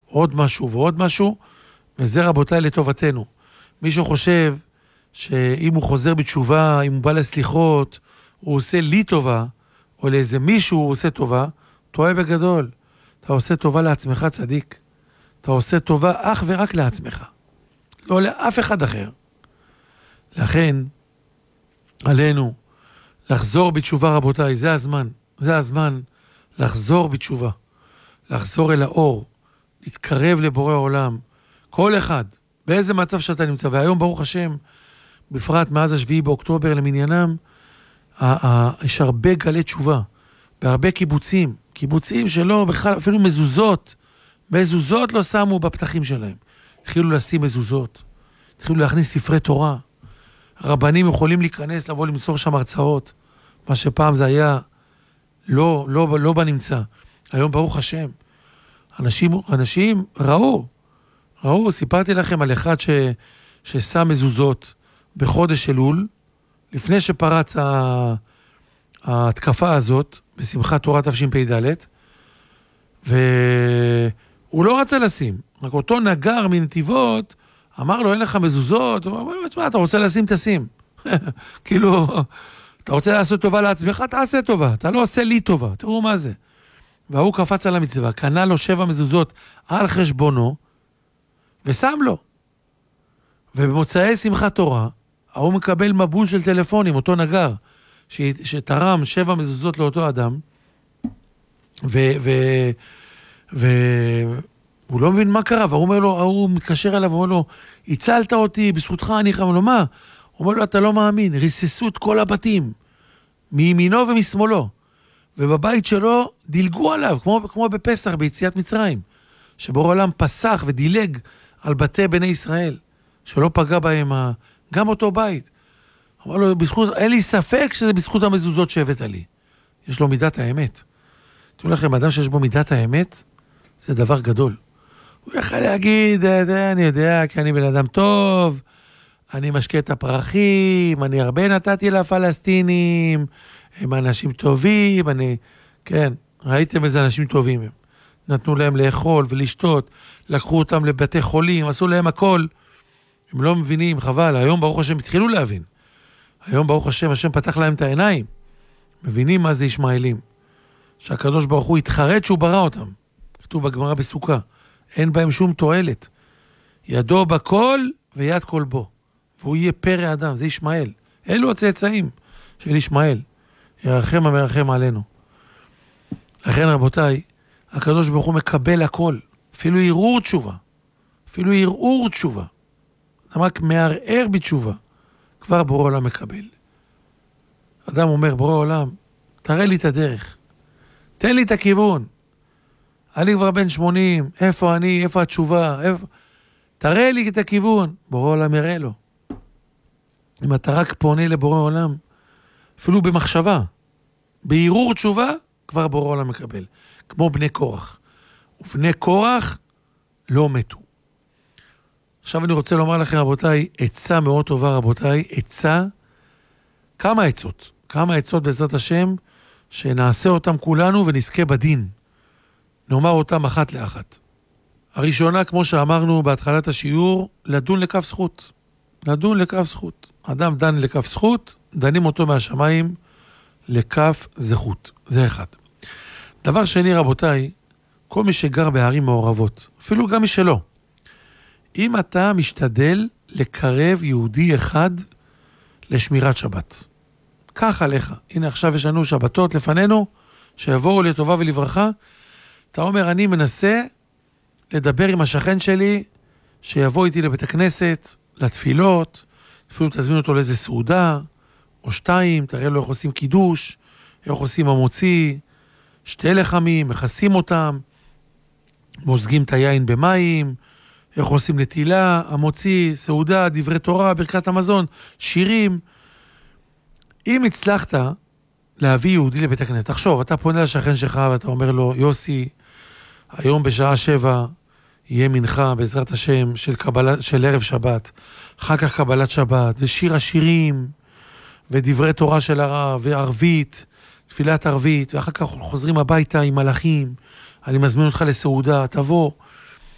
עוד משהו ועוד משהו, וזה רבותיי לטובתנו. מישהו חושב שאם הוא חוזר בתשובה, אם הוא בא לסליחות, הוא עושה לי טובה, או לאיזה מישהו הוא עושה טובה, טועה בגדול. אתה עושה טובה לעצמך צדיק. אתה עושה טובה אך ורק לעצמך. לא לאף אחד אחר. לכן, עלינו לחזור בתשובה רבותיי, זה הזמן. זה הזמן לחזור בתשובה. לחזור אל האור. להתקרב לבורא העולם. כל אחד, באיזה מצב שאתה נמצא. והיום ברוך השם, בפרט מאז השביעי באוקטובר למניינם, יש הרבה גלי תשובה. בהרבה קיבוצים. קיבוצים שלא, בכלל, אפילו מזוזות. מזוזות לא שמו בפתחים שלהם. התחילו לשים מזוזות. התחילו להכניס ספרי תורה. רבנים יכולים להיכנס, לבוא למסור שם הרצאות. מה שפעם זה היה לא בנמצא. היום ברוך השם. אנשים ראו, סיפרתי לכם על אחד ששם מזוזות בחודש אלול, לפני שפרץ ההתקפה הזאת, בשמחת תורה תשפ"ד, והוא לא רצה לשים. רק אותו נגר מנתיבות, אמר לו, אין לך מזוזות? הוא אמר לו, תשמע, אתה רוצה לשים, תשים. כאילו, אתה רוצה לעשות טובה לעצמך, תעשה טובה. אתה לא עושה לי טובה. תראו מה זה. והוא קפץ על המצווה, קנה לו 7 מזוזות על חשבונו, ושם לו. ובמוצאי שמחת תורה, הוא מקבל מבול של טלפונים, אותו נגר, שתרם 7 מזוזות לאותו אדם, והוא לא מבין מה קרה, והוא אומר לו, הוא מתקשר אליו, הוא אומר לו, הצלת אותי, בזכותך אני חייב, לו, מה? הוא אומר לו, אתה לא מאמין, ריססו את כל הבתים, מימינו ומשמאלו, ובבית שלו דילגו עליו, כמו בפסח, ביציאת מצרים, שבורא עולם פסח ודילג על בתי בני ישראל, שלא פגע בהם גם אותו בית. אמר לו, אין לי ספק שזה בזכות המזוזות שהבאת לי. יש לו מידת האמת. תראו לכם, אדם שיש בו מידת האמת, זה דבר גדול. הוא יכול להגיד, אני יודע, כי אני בן אדם טוב, אני משקה את הפרחים, אני הרבה נתתי לפלסטינים, הם אנשים טובים, כן, ראיתם איזה אנשים טובים הם. נתנו להם לאכול ולשתות, לקחו אותם לבתי חולים, עשו להם הכל. הם לא מבינים, חבל, היום ברוך השם התחילו להבין. היום ברוך השם, השם פתח להם את העיניים. מבינים מה זה ישמעאלים. שהקדוש ברוך הוא התחרט שהוא ברא אותם. כתוב בגמרא בסוכה. אין בהם שום תועלת. ידו בכל ויד כל בו. והוא יהיה פרא אדם, זה ישמעאל. אלו הצאצאים של ישמעאל. ירחם המרחם עלינו. לכן רבותיי, הקדוש ברוך הוא מקבל הכל. אפילו ערעור תשובה. אפילו ערעור תשובה. רק מערער בתשובה. כבר בורא עולם מקבל. אדם אומר, בורא עולם, תראה לי את הדרך. תן לי את הכיוון. אני כבר בן 80, איפה אני, איפה התשובה, תראה לי את הכיוון. בורא עולם יראה לו. אם אתה רק פונה לבורא עולם, אפילו במחשבה, בערעור תשובה, כבר בורא עולם מקבל. כמו בני קורח. ובני קורח לא מתו. עכשיו אני רוצה לומר לכם, רבותיי, עצה מאוד טובה, רבותיי, עצה, כמה עצות בעזרת השם, שנעשה אותם כולנו ונזכה בדין. נאמר אותם אחת לאחת. הראשונה, כמו שאמרנו בהתחלת השיעור, לדון לכף זכות. לדון לכף זכות. אדם דן לכף זכות, דנים אותו מהשמיים לכף זכות. זה אחד. דבר שני, רבותיי, כל מי שגר בערים מעורבות, אפילו גם מי שלא, אם אתה משתדל לקרב יהודי אחד לשמירת שבת. כך עליך. הנה עכשיו יש לנו שבתות לפנינו, שיבואו לטובה ולברכה. אתה אומר, אני מנסה לדבר עם השכן שלי, שיבוא איתי לבית הכנסת, לתפילות, אפילו תזמין אותו לאיזה סעודה, או 2, תראה לו איך עושים קידוש, איך עושים המוציא, 2 לחמים, מכסים אותם, מוזגים את היין במים, איך עושים נטילה, המוציא, סעודה, דברי תורה, ברכת המזון, שירים. אם הצלחת להביא יהודי לבית הכנסת, תחשוב, אתה פונה לשכן שלך ואתה אומר לו, יוסי, היום בשעה 7 יהיה מנחה בעזרת השם של ערב שבת, אחר כך קבלת שבת, ושיר השירים, ודברי תורה של הרב, וערבית, תפילת ערבית, ואחר כך חוזרים הביתה עם מלאכים, אני מזמין אותך לסעודה, תבוא,